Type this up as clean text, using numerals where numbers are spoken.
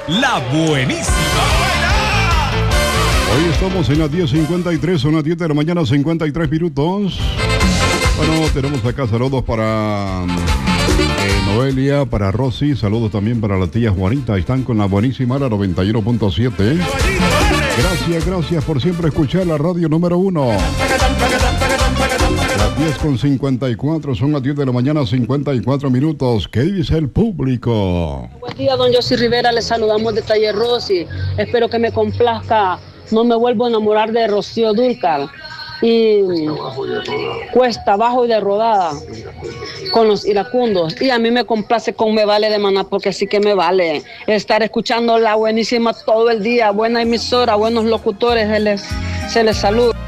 La Buenísima. Hoy estamos en las 10:53, son las 10 de la mañana, 53 minutos. Bueno, tenemos acá saludos para Noelia, para Rosy, saludos también para la tía Juanita. Están con la Buenísima, la 91.7. Gracias por siempre escuchar la radio número 1. Las 10:54, son las 10 de la mañana, 54 minutos. ¿Qué dice el público? Buen día, don José Rivera, le saludamos de Taller Rosy. Espero que me complazca. No me vuelvo a enamorar de Rocío Dúrcal. Y Cuesta Abajo y de Rodada con los iracundos. Y a mí me complace con Me Vale de Maná, porque sí que me vale estar escuchando la Buenísima todo el día. Buena emisora, buenos locutores, se les saluda.